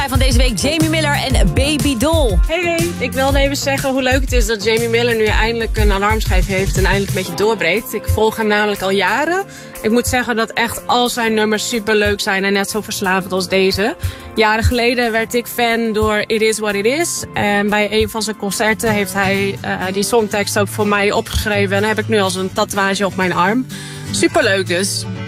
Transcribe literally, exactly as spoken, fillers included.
Van deze week Jamie Miller en Baby Doll. Hey, ik wilde even zeggen hoe leuk het is dat Jamie Miller nu eindelijk een alarmschijf heeft en eindelijk een beetje doorbreekt. Ik volg hem namelijk al jaren. Ik moet zeggen dat echt al zijn nummers super leuk zijn en net zo verslavend als deze. Jaren geleden werd ik fan door It Is What It Is. En bij een van zijn concerten heeft hij uh, die songtekst ook voor mij opgeschreven. En heb ik nu als een tatoeage op mijn arm. Super leuk dus.